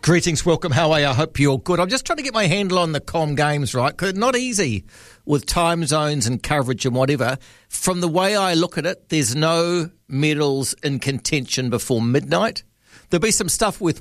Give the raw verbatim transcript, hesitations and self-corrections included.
Greetings, welcome. How are you? I hope you're good. I'm just trying to get my handle on the Com Games, right? Because it's not easy with time zones and coverage and whatever. From the way I look at it, there's no medals in contention before midnight. There'll be some stuff with